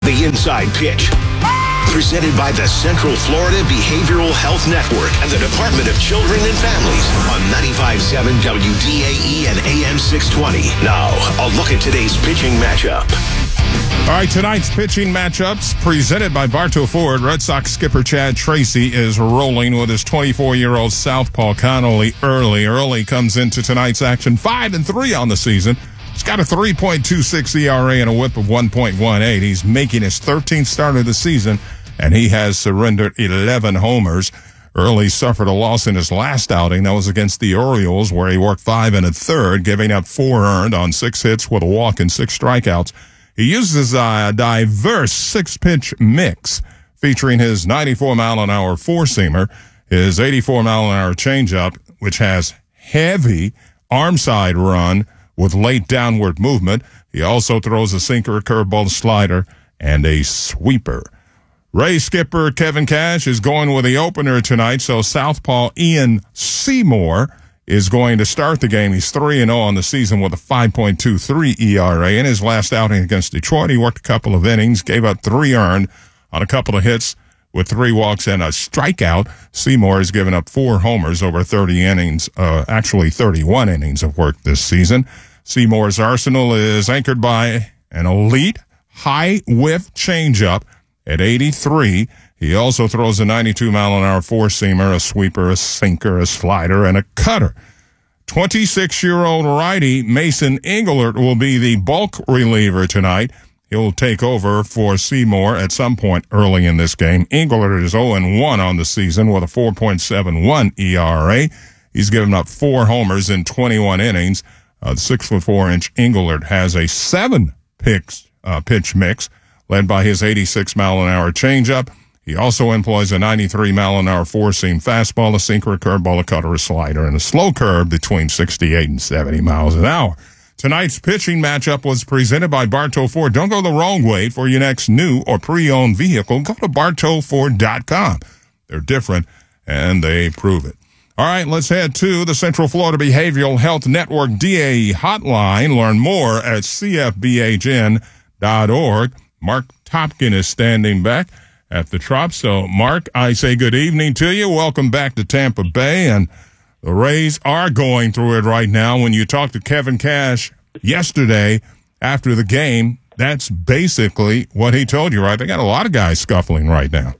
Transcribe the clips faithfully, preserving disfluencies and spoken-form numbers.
The Inside Pitch, presented by the Central Florida Behavioral Health Network and the Department of Children and Families on ninety-five point seven W D A E and A M six twenty. Now, a look at today's pitching matchup. All right, tonight's pitching matchups presented by Bartow Ford. Red Sox skipper Chad Tracy is rolling with his twenty-four-year-old southpaw Connolly Early. Early comes into tonight's action five and three on the season. He's got a three point two six E R A and a whip of one point one eight. He's making his thirteenth start of the season, and he has surrendered eleven homers. Early suffered a loss in his last outing. That was against the Orioles, where he worked five and a third, giving up four earned on six hits with a walk and six strikeouts. He uses a diverse six-pitch mix, featuring his ninety-four mile an hour four-seamer, his eighty-four mile an hour changeup, which has heavy arm side run with late downward movement. He also throws a sinker, a curveball, slider, and a sweeper. Rays skipper Kevin Cash is going with the opener tonight, so southpaw Ian Seymour is going to start the game. He's three and oh on the season with a five point two three E R A. In his last outing against Detroit, he worked a couple of innings, gave up three earned on a couple of hits with three walks and a strikeout. Seymour has given up four homers over thirty innings, uh, actually thirty-one innings of work this season. Seymour's arsenal is anchored by an elite high-whiff changeup at eighty-three. He also throws a ninety-two mile an hour four-seamer, a sweeper, a sinker, a slider, and a cutter. twenty-six-year-old righty Mason Englert will be the bulk reliever tonight. He'll take over for Seymour at some point early in this game. Englert is oh and one on the season with a four point seven one E R A. He's given up four homers in twenty-one innings. Uh, the six foot four inch Englert has a seven-pitch uh, pitch mix led by his eighty-six mile an hour changeup. He also employs a ninety-three mile an hour four-seam fastball, a sinker, a curveball, a cutter, a slider, and a slow curve between sixty-eight and seventy miles an hour. Tonight's pitching matchup was presented by Bartow Ford. Don't go the wrong way for your next new or pre-owned vehicle. Go to bartow ford dot com. They're different, and they prove it. All right, let's head to the Central Florida Behavioral Health Network D A E hotline. Learn more at c f b h n dot org. Mark Topkin is standing back at the Trop. So, Mark, I say good evening to you. Welcome back to Tampa Bay. And the Rays are going through it right now. When you talked to Kevin Cash yesterday after the game, that's basically what he told you, right? They got a lot of guys scuffling right now.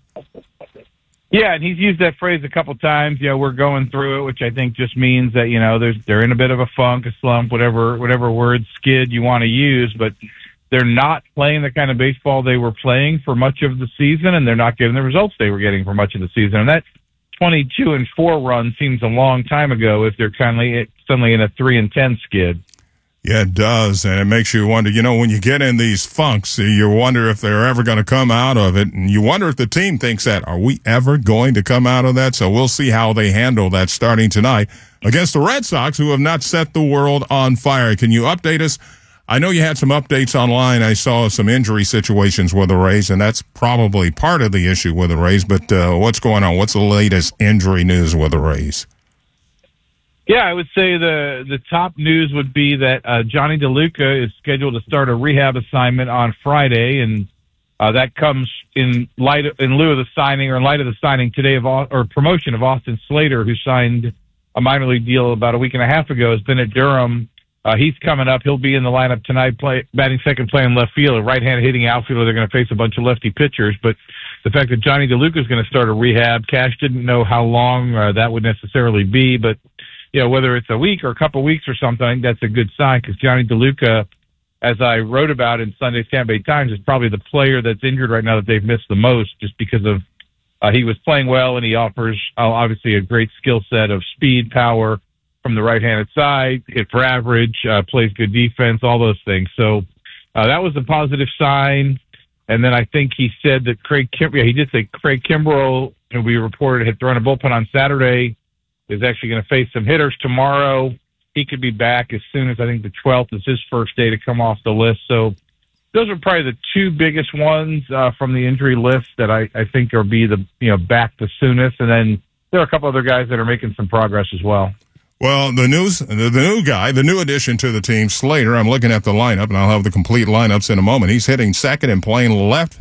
Yeah, and he's used that phrase a couple times. You know, we're going through it, which I think just means that, you know, there's they're in a bit of a funk, a slump, whatever whatever word skid you want to use, but they're not playing the kind of baseball they were playing for much of the season, and they're not getting the results they were getting for much of the season. And that twenty-two and four run seems a long time ago if they're kindly suddenly in a three and ten skid. Yeah, it does, and it makes you wonder, you know, when you get in these funks, you wonder if they're ever going to come out of it, and you wonder if the team thinks that, are we ever going to come out of that? So we'll see how they handle that starting tonight against the Red Sox, who have not set the world on fire. Can you update us? I know you had some updates online. I saw some injury situations with the Rays, and that's probably part of the issue with the Rays, but uh, what's going on? What's the latest injury news with the Rays? Yeah, I would say the the top news would be that uh, Johnny DeLuca is scheduled to start a rehab assignment on Friday, and uh, that comes in light of, in lieu of the signing, or in light of the signing today of or promotion of Austin Slater, who signed a minor league deal about a week and a half ago, has been at Durham. Uh, he's coming up. He'll be in the lineup tonight, play, batting second, playing left field. A right-handed hitting outfielder. They're going to face a bunch of lefty pitchers, but the fact that Johnny DeLuca is going to start a rehab, Cash didn't know how long uh, that would necessarily be, but you know, whether it's a week or a couple of weeks or something, I think that's a good sign, because Johnny DeLuca, as I wrote about in Sunday's Tampa Bay Times, is probably the player that's injured right now that they've missed the most, just because of uh, he was playing well, and he offers uh, obviously a great skill set of speed, power from the right-handed side, hit for average, uh, plays good defense, all those things. So uh, that was a positive sign. And then I think he said that Craig Kim- yeah, he did say Craig Kimbrell, who we reported had thrown a bullpen on Saturday, is actually going to face some hitters tomorrow. He could be back as soon as I think the twelfth is his first day to come off the list. So those are probably the two biggest ones uh, from the injury list that I, I think are be the, you know, back the soonest. And then there are a couple other guys that are making some progress as well. Well, the news, the, the new guy, the new addition to the team, Slater, I'm looking at the lineup, and I'll have the complete lineups in a moment. He's hitting second and playing left